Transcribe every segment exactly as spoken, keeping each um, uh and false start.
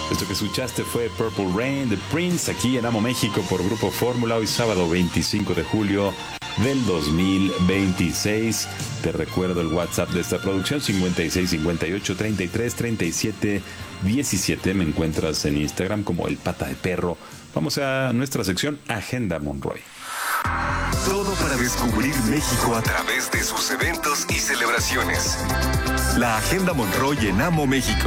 Esto que escuchaste fue Purple Rain de Prince aquí en Amo México por Grupo Fórmula, hoy sábado veinticinco de julio del dos mil veintiséis. Te recuerdo el WhatsApp de esta producción: cincuenta y seis, cincuenta y ocho, treinta y tres, treinta y siete, diecisiete. Me encuentras en Instagram como El Pata de Perro. Vamos a nuestra sección Agenda Monroy. Todo para descubrir México a través de sus eventos y celebraciones. La Agenda Monroy en Amo México.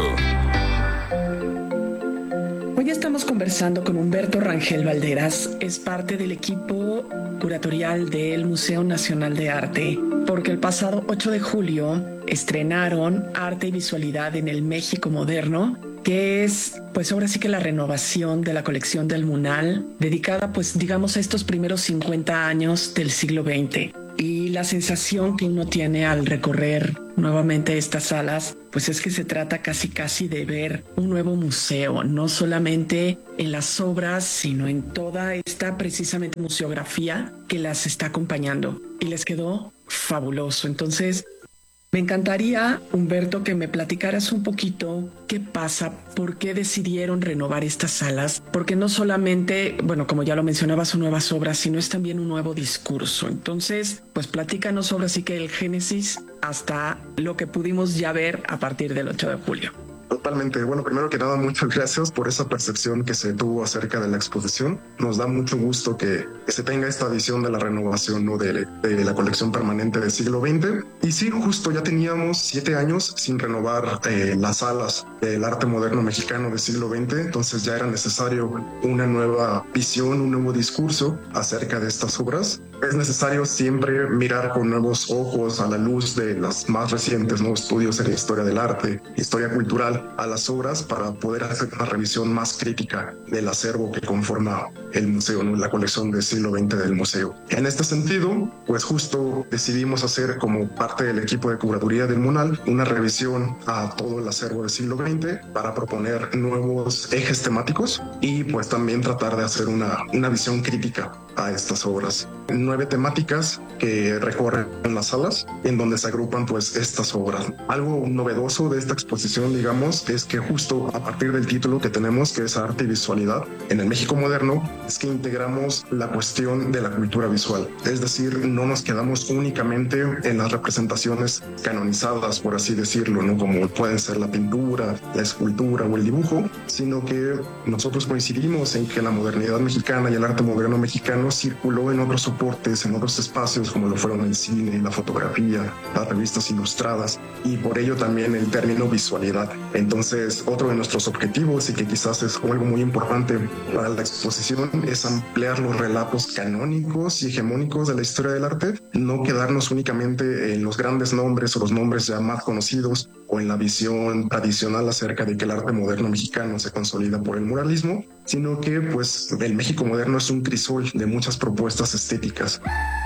Hoy estamos conversando con Humberto Rangel Valderas, es parte del equipo curatorial del Museo Nacional de Arte, porque el pasado ocho de julio estrenaron Arte y Visualidad en el México Moderno, que es pues ahora sí que la renovación de la colección del MUNAL, dedicada pues digamos a estos primeros cincuenta años del siglo veinte. Y la sensación que uno tiene al recorrer nuevamente estas salas, pues es que se trata casi casi de ver un nuevo museo, no solamente en las obras, sino en toda esta precisamente museografía que las está acompañando. Y les quedó fabuloso. Entonces, me encantaría, Humberto, que me platicaras un poquito qué pasa, por qué decidieron renovar estas salas, porque no solamente, bueno, como ya lo mencionabas, son nuevas obras, sino es también un nuevo discurso. Entonces, pues platícanos sobre así que el génesis hasta lo que pudimos ya ver a partir del ocho de julio. Totalmente. Bueno, primero que nada, muchas gracias por esa percepción que se tuvo acerca de la exposición. Nos da mucho gusto que, que se tenga esta visión de la renovación, ¿no? de, de la colección permanente del siglo veinte. Y sí, justo ya teníamos siete años sin renovar eh, las salas del arte moderno mexicano del siglo veinte. Entonces ya era necesario una nueva visión, un nuevo discurso acerca de estas obras. Es necesario siempre mirar con nuevos ojos a la luz de las más recientes, ¿no? estudios en la historia del arte, historia cultural, a las obras para poder hacer una revisión más crítica del acervo que conforma el museo, ¿no? la colección del siglo veinte del museo. En este sentido, pues justo decidimos hacer como parte del equipo de curaduría del MUNAL una revisión a todo el acervo del siglo veinte para proponer nuevos ejes temáticos y pues también tratar de hacer una, una visión crítica a estas obras. Nueve temáticas que recorren las salas en donde se agrupan pues estas obras. Algo novedoso de esta exposición, digamos, es que justo a partir del título que tenemos, que es Arte y Visualidad en el México Moderno, es que integramos la cuestión de la cultura visual. Es decir, no nos quedamos únicamente en las representaciones canonizadas, por así decirlo, ¿no? como pueden ser la pintura, la escultura o el dibujo, sino que nosotros coincidimos en que la modernidad mexicana y el arte moderno mexicano circuló en otros soportes, en otros espacios, como lo fueron el cine, la fotografía, las revistas ilustradas, y por ello también el término visualidad. Entonces, otro de nuestros objetivos, y que quizás es algo muy importante para la exposición, es ampliar los relatos canónicos y hegemónicos de la historia del arte, no quedarnos únicamente en los grandes nombres o los nombres ya más conocidos, o en la visión tradicional acerca de que el arte moderno mexicano se consolida por el muralismo, sino que pues el México moderno es un crisol de muchas propuestas estéticas.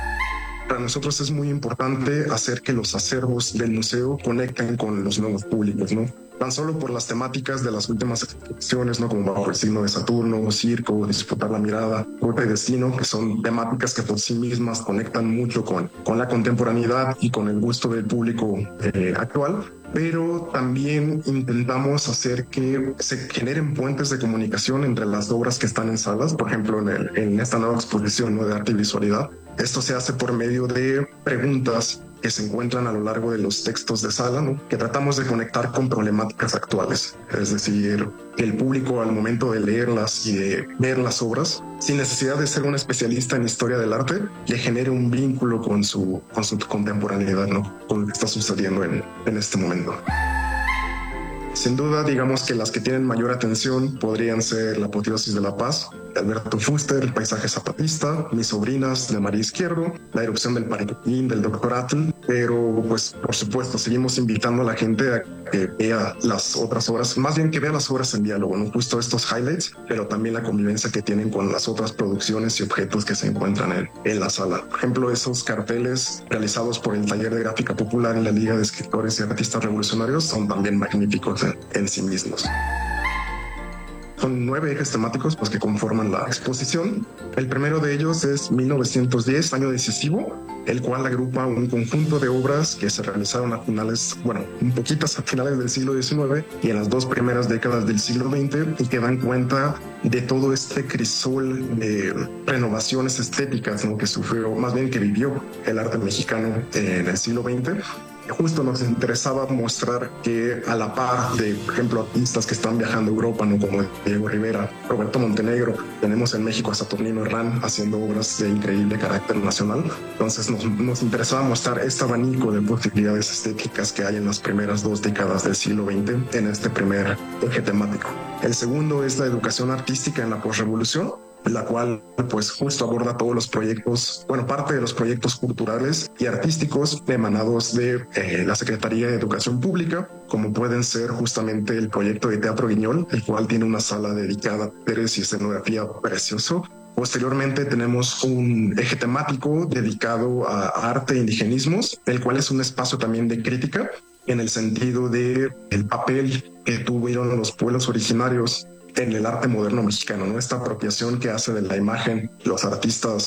Para nosotros es muy importante hacer que los acervos del museo conecten con los nuevos públicos, ¿no? Tan solo por las temáticas de las últimas exposiciones, ¿no? Como Bajo el signo de Saturno, Circo, Disputar la mirada, Golpe y Destino, que son temáticas que por sí mismas conectan mucho con, con la contemporaneidad y con el gusto del público eh, actual. Pero también intentamos hacer que se generen puentes de comunicación entre las obras que están en salas, por ejemplo, en, el, en esta nueva exposición, ¿no? de arte y visualidad. Esto se hace por medio de preguntas que se encuentran a lo largo de los textos de sala, ¿no? que tratamos de conectar con problemáticas actuales. Es decir, que el público al momento de leerlas y de ver las obras, sin necesidad de ser un especialista en historia del arte, le genere un vínculo con su, con su contemporaneidad, ¿no? con lo que está sucediendo en, en este momento. Sin duda, digamos que las que tienen mayor atención podrían ser La apoteosis de la paz, de Alberto Fuster, El paisaje zapatista, Mis sobrinas, de María Izquierdo, La erupción del Pariquín, del doctor Atl, pero pues por supuesto seguimos invitando a la gente a que vea las otras obras, más bien que vea las obras en diálogo, no justo estos highlights, pero también la convivencia que tienen con las otras producciones y objetos que se encuentran en, en la sala. Por ejemplo, esos carteles realizados por el Taller de Gráfica Popular en la Liga de Escritores y Artistas Revolucionarios son también magníficos en, en sí mismos. Son nueve ejes temáticos pues, que conforman la exposición. El primero de ellos es mil novecientos diez, año decisivo, el cual agrupa un conjunto de obras que se realizaron a finales, bueno, un poquitas a finales del siglo diecinueve y en las dos primeras décadas del siglo veinte, y que dan cuenta de todo este crisol de renovaciones estéticas, ¿no? que sufrió, más bien que vivió el arte mexicano en el siglo veinte. Justo nos interesaba mostrar que a la par de, por ejemplo, artistas que están viajando a Europa, ¿no? como Diego Rivera, Roberto Montenegro, tenemos en México a Saturnino Herrán haciendo obras de increíble carácter nacional. Entonces nos, nos interesaba mostrar este abanico de posibilidades estéticas que hay en las primeras dos décadas del siglo veinte en este primer eje temático. El segundo es la educación artística en la posrevolución, la cual pues justo aborda todos los proyectos, bueno, parte de los proyectos culturales y artísticos emanados de eh, la Secretaría de Educación Pública, como pueden ser justamente el proyecto de Teatro Guiñol, el cual tiene una sala dedicada a títeres y escenografía precioso. Posteriormente tenemos un eje temático dedicado a arte e indigenismos, el cual es un espacio también de crítica en el sentido de el papel que tuvieron los pueblos originarios en el arte moderno mexicano, ¿no? Esta apropiación que hace de la imagen los artistas